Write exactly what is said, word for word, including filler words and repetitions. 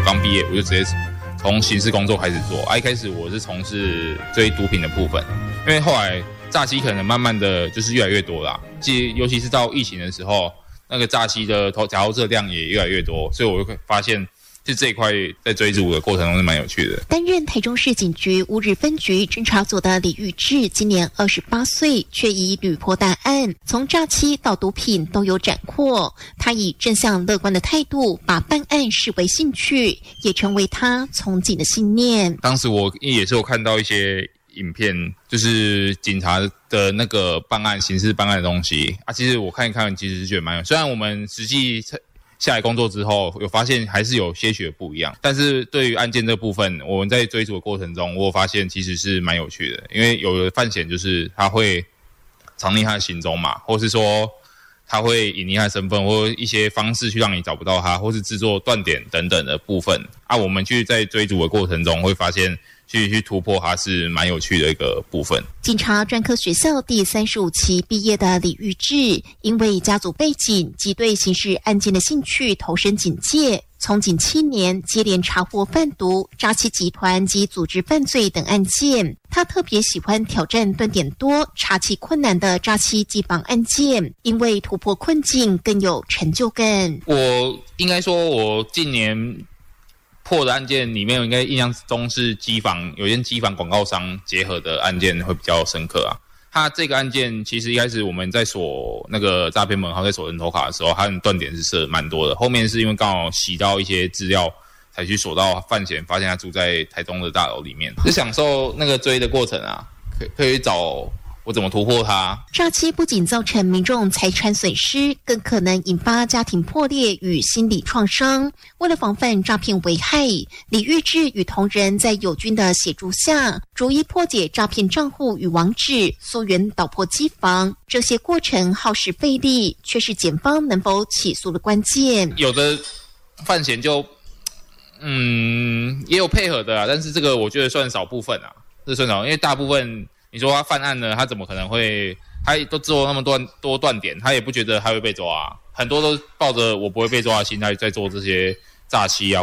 刚毕业，我就直接从刑事工作开始做。啊，一开始我是从事追毒品的部分，因为后来诈欺可能慢慢的就是越来越多啦，即尤其是到疫情的时候，那个诈欺的投假投资量也越来越多，所以我会发现就这一块在追逐的过程中是蛮有趣的。 担任台中市警局乌日分局侦查组的李玉志，今年二十八岁，却以屡破大案，从诈欺到毒品都有斩获。他以正向乐观的态度，把办案视为兴趣，也成为他从警的信念。 当时我也是有看到一些影片，就是警察的那个办案、刑事办案的东西啊。其实我看一看，其实是觉得蛮有。虽然我们实际下来工作之后，有发现还是有些许不一样，但是对于案件这部分，我们在追逐的过程中，我有发现其实是蛮有趣的。因为有的犯嫌就是他会藏匿他的行踪嘛，或是说他会隐匿他的身份，或一些方式去让你找不到他，或是制作断点等等的部分啊。我们去在追逐的过程中，会发现去去突破它是蛮有趣的一个部分。 警察专科学校第三十五期毕业的李玉志，因为家族背景及对刑事案件的兴趣，投身警界。从警七年，接连查获贩毒、诈欺集团及组织犯罪等案件。他特别喜欢挑战断点多、查缉困难的诈欺缉防案件，因为突破困境更有成就感。 我应该说，我近年破的案件里面，我应该印象中是机房有一件机房广告商结合的案件会比较深刻啊。他这个案件其实一开始我们在锁那个诈骗门号，在锁人头卡的时候，他的断点是设蛮多的。后面是因为刚好洗到一些资料，才去锁到犯嫌，发现他住在台中的大楼里面，就享受那个追的过程啊，可以可以找我怎么突破它。 诈欺不仅造成民众财产损失，更可能引发家庭破裂与心理创伤。为了防范诈骗危害，李玉志与同仁在友军的协助下，逐一破解诈骗账户与网址，溯源捣破机房。这些过程耗时费力，却是检方能否起诉的关键。 有的犯嫌就嗯也有配合的啊，但是这个我觉得算少部分啊，这算少，因为大部分你说他犯案呢，他怎么可能会？他都做那么多多断点，他也不觉得他会被抓啊。很多都抱着我不会被抓的心态在做这些诈欺啊。